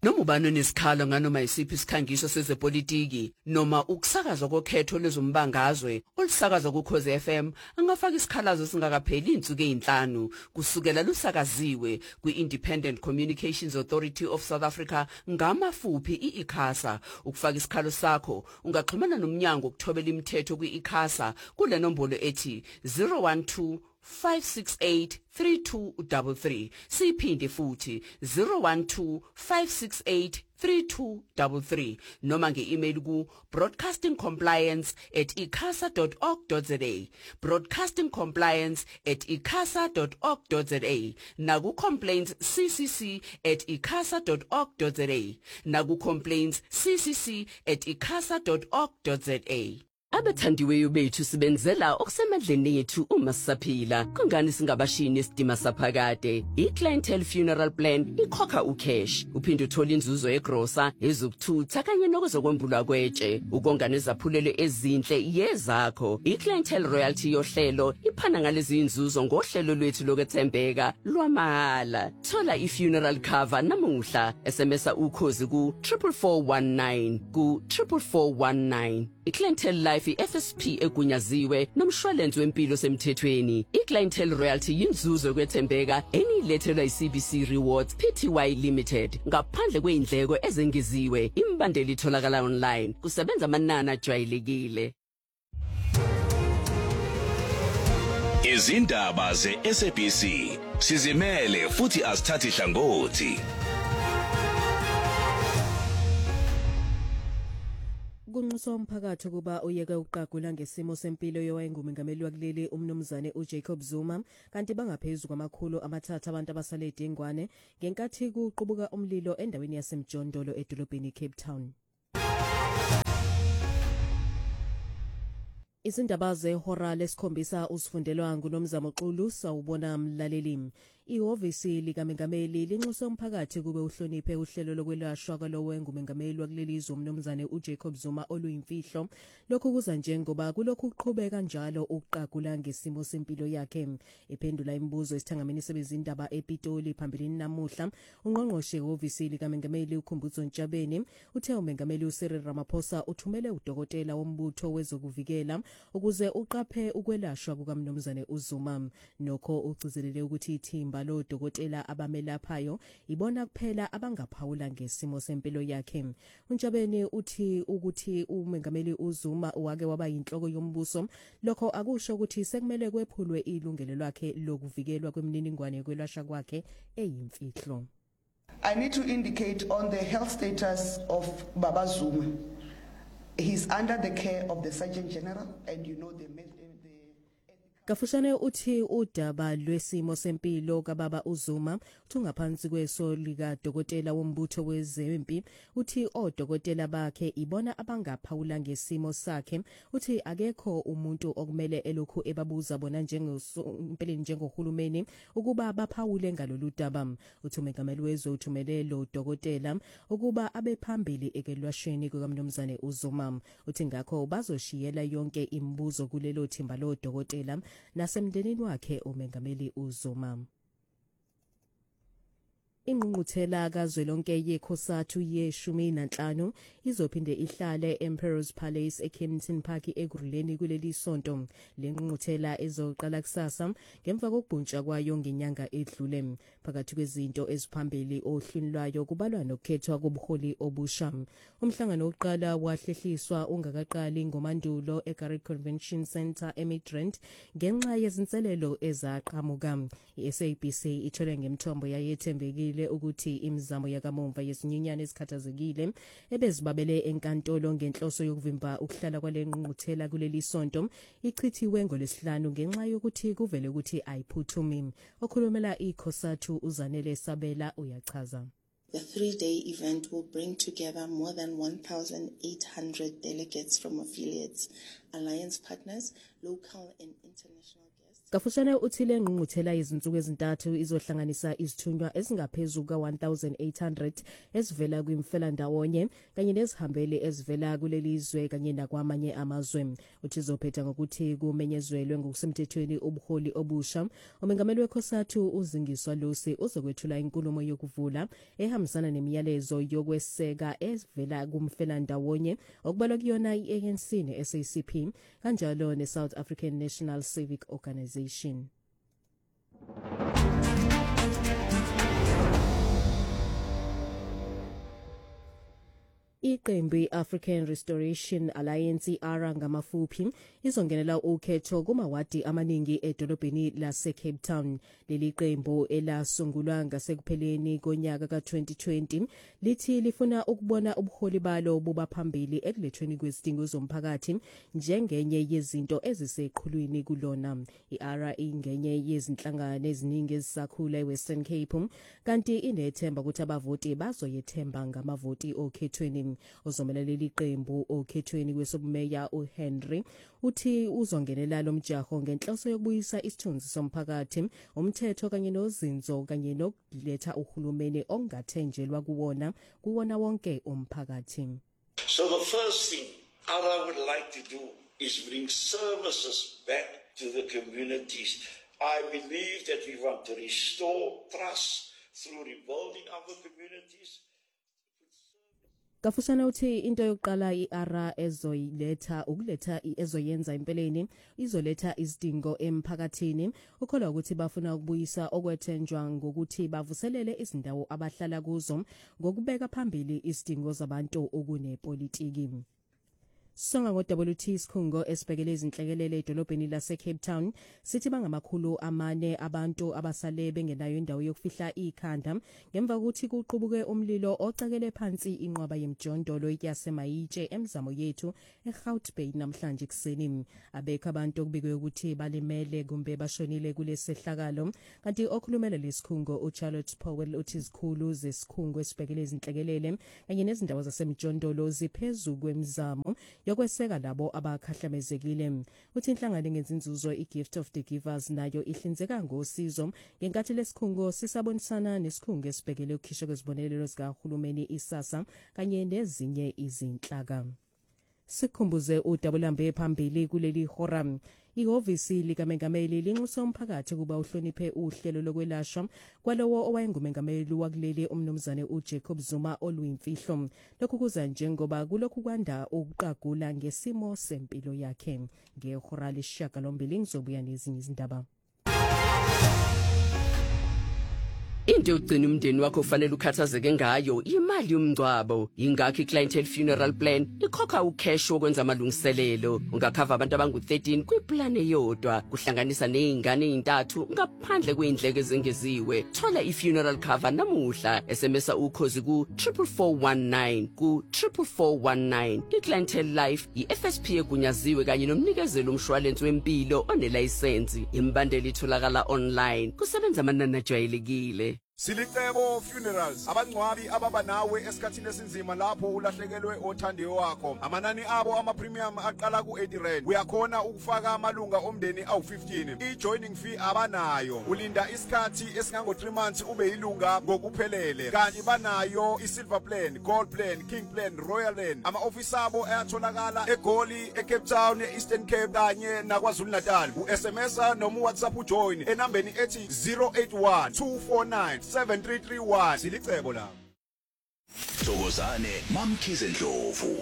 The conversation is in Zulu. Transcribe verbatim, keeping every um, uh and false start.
Noma ubani onesikhalo nganoma isiphi isikhangiso sezepolitiki noma ukusakazwa kokhetho lezombangazwe olusakazwa kuKhozi F M angafaka isikhalazo singakapheli insuku ezinhlanu kusukela lusakaziwe kwi-Independent Communications Authority of South Africa ngamafuphi i-ICASA. Ukufaka isikhalo sakho ungaxhumana nomnyango ukuthobela imithetho kwi-ICASA kule nombolo ethi zero one two five six eight three two three three. Siphinde futhi zero one two five six eight three two three three noma nge-email ku broadcastingcompliance at icasa dot org dot za, broadcastingcompliance at icasa dot org dot za, naku complaints ccc at icasa dot org dot za, naku complaints ccc at icasa dot org dot za. Abathandiweyo bethu sibenzela okusemandleni ethu uma sisaphila. Kungani singabashini isidima saphakade? I-Clientele Funeral Plan ikhokha ucash, uphinde uthole inzuzo egrosa, ezokuthutha kanye nokuzokwembulwa kwetshe. Ukonga nezaphulelo ezinhle yezakho. I-Clientele Royalty yohlelo iphana ngalezi inzuzo ngohlelo lwethu lokwethembeka lwamahala. Thola i-funeral cover namuhla. S M S ukhozi ku four four one nine ku four four one nine. I-Clientele Life i-F S P egunyaziwe nomshwalense wempilo semthethweni. I-Clientele Royalty yinzuzo yokwethembeka enilethelwa i-C B C Rewards Pty Limited ngaphandle kweindleko ezengeziwe. Imbandeli itholakala online. Kusebenza amanani ajwayelekile. Izindaba ze-S A B C sizimele futhi asithathi hlangothi. Kunxuswa umphakathi kuba uyeke uqagula ngesimo sempilo yowayengumengameli wakuleli umnumzane uJacob Zuma kanti bangaphezulu kwamakhulu amathathu abantu abasale edingwane ngenkathi kuqubuka umlilo endaweni yaseMjondolo edolobheni Cape Town. Izindaba zehora lesikhombisa usifundelwa nguNomzamo Xulu sawubona mlaleli. Ihhovisi likaMengameli linxusa umphakathi kube uhloniphe uhlelo lokwelashwa kwalowo engumengameli wakuleli izwe umnumzane uJacob Zuma oluyimfihlo. Lokhu kuza njengoba kulokhu kuqhubeka njalo ukuqagula ngesimo sempilo yakhe. Iphendula imibuzo esithangameni sebezindaba ePitoli phambilini namuhla, ungqongqoshe ihhovisi likaMengameli uKhumbudzo Ntshabeni uthe uMengameli uCyril Ramaphosa uthumele udokotela wombutho wezokuvikela ukuze uqaphe ukwelashwa kukaMnumzane uZuma. Nokho ugcizelele ukuthi ithimba lo dokotela abamelaphayo ibona kuphela abangaphawula ngesimo sempilo yakhe. uNtshabeni uthi ukuthi uMengameli uZuma wake waba yinhloko yombuso, lokho akusho ukuthi sekumele kwephulwe ilungelo lakhe lokuvikelwa kwemininingwane yokwelashwa kwakhe eyimfihlo. I need to indicate on the health status of Baba Zuma. He's under the care of the Surgeon General, and you know the, the Kafushane uthi udaba lwesimo sempilo kababa uZuma thungaphansi kweso lika dokotela wombutho wezempi. Uthi odokotela bakhe ibona abangaphawula ngesimo sakhe. Uthi akekho umuntu okumele elokhu ebabuza bona njengempeleni njengohulumeni ukuba baphawule ngalolu daba. Uthi uMengameli wezwe uthumele lo dokotela ukuba abe phambili ekelwasheni kukaMnumzane uZuma. Uthi ngakho bazoshiyela yonke imibuzo kulelo thimba lo dokotela nasemndenini wakhe uMengameli uZuma. Ingqungquthela kazwelonke yekhosathu yeshumi nanhlanu izophinde ihlale Emperor's Palace eKennington Park eGruleni kuleli sonto. Le ngqungquthela ezoqala kusasa ngemva kokubhuntsha kwayo ngenyanga edlule. Phakathi kwezinto eziphambili ohlwini lwayo kubalwa nokukhethwa kobuholi obusha. Umhlangano oqala wahlehliswa ungakaqali ngomandulo eGarrick Convention Centre eMidrand ngenxa yezinselelo ezaqhamuka. I-S A B C ithole ngemthombo yayethembekile ukuthi imizamo yakamumva yesinyinyane esikhathazekile ebezibabele enkantolo ngenhloso yokuvimba ukuhlala kwale ngqungquthela kuleli sonto ichithiwe ngolesihlanu ngenxa yokuthi kuvele ukuthi ayiphuthumi. Okhulumela ikhosathu uZanele Sabela uyachaza. The three-day event will bring together more than one thousand eight hundred delegates from affiliates, alliance partners, local and international guests. Kafushane uthile ngqungquthela izinsuku ezintathu izohlanganisa izithunywa ezingaphezulu ka one thousand eight hundred ezivela kwimfelandawonye kanye nezihambeli ezivela kulelizwe kanye nakwamanye amazwe. Uthi izophetha ngokuthi kumenyezelwe ngokusemthethweni ubuholi obusha. Umengameli wekhosathu uzingiswa Lusi uzokwethula inkulumo yokuvula ehambisana nemiyalezo yokweseka ezivela kumfelandawonye okubalwa kuyona i-A N C ne-S A C P kanjalo ne-South African National Civic Organization. Iqembu i-African Restoration Alliance I A R A ngamafuphi izongenela ukhetho kumawadi amaningi edolobheni lase Cape Town. Leli qembu elasungulwa ngasekupheleni konyaka ka twenty twenty lithi lifuna ukubona ubuholi balo buba phambili ekulethweni kwezidingo zomphakathi njengenye yezinto eziseqhulwini kulona. I A R A ingenye yezinhlangano eziningi ezisakhula eWestern Cape kanti inethemba ukuthi abavoti bazoyethemba ngamavoti okhethweni. Ozomelela leli qembu okhethweni kwesobumeya uHenry uthi uzongenela lo mjaho ngenhloso yokubuyisa isithunzi somphakathi, umthetho kanye nozinzo kanye nokuletha uhulumeni ongathenjelwa kuwona kuwona wonke umphakathi. So the first thing A R A would like to do is bring services back to the communities. I believe that we want to restore trust through rebuilding our communities. Kafushane uthi into yokuqala I A R A ezoyiletha ukuletha ezoyenza impeleni izoletha izidingo emphakathini. Ukholwa ukuthi bafuna ukubuyisa okwethenjwa ngokuthi bavuselele izindawo abahlala kuzo ngokubeka phambili izidingo zabantu okunepolitiki. Songa ngo W T Sikhungo esibhekele izinhlekelele edolobheni lase Cape Town sithi bangamakhulu amane abantu abasale bengenayo indawo yokufihla ikhanda ngemva kokuthi kuqubuke umlilo ocakele phansi inqwaba yemjondolo yaseMayitshe emzamo yethu eGauteng namhlanje kuseni. Abekho abantu okubikwe ukuthi balimele kumbe bashonile kulesehlakalo kanti okhulumela lesikhungo uCharlotte Powell uthi izikhulu zesikhungo esibhekele izinhlekelele kanye nezindawo zasemjondolo ziphezulu kwemizamo yokweseka labo abakhahlamezekile. Uthi inhlangano ngezinzuzo iGift of the Givers nayo ihlinzeka ngosizo ngenkathi lesikhungo sisabonisana nesikhungo esibhekele ukukhishwa kwezibonelelo zikahulumeni iSASSA kanye nezinye izinhlaka. Sikhumbuze uDabulambe phambili kuleli hora. Ihhovisi likaMengameli linxusa umphakathi kuba uhloniphe uhlelo lokwelashwa kwalowo owayengumengameli wakuleli umnumzane uJacob Zuma oluyimfihlo. Lokhu kuza njengoba kulokhu kwanda ukuqagula ngesimo sempilo yakhe. Ngehora lesishiyagalombili ngizobuya nezinye izindaba. Into yokugcina umndeni wakho ufanele ukhathazeke ngayo imali yomngcwabo. Ingakho iClientele Funeral Plan ikhokha ucash wokwenza amalungiselelo. Ungakhava abantu abangu thirteen kwiplan eyodwa kuhlanganisa nezingane ezintathu ngaphandle kweindleko ezengeziwe. Thola ifuneral cover namuhla. S M S ukhozi ku four four one nine ku four four one nine. iClientele Life iF S P egunyaziwe kanye nomnikezelo umshwalense wempilo onelicense. Imbandeli itholakala online. Kusebenza amanani ajwayelekile. Silicebo Funerals abangcwabi ababa nawe esikhathini esinzima lapho ulahlekelwe othandiwe wakho. Amanani abo ama premium aqala ku eighty rand. Uyakhona ukufaka amalunga omndeni awu fifteen. I-joining fee abanayo. Ulinda isikhathi esingango three months ube yilunga ngokuphelele. Kanti banayo i-Silver Plan, Gold Plan, King Plan, Royal Plan. Ama-office abo ayatholakala eGoli, eCape Town, eEastern Cape kanye naKwaZulu Natal. U-S M S noma uWhatsApp ujoin enambeni ethi zero eight one two four nine seven three three one. Silicebo la. Thokozane Mamkhize Ndlovu.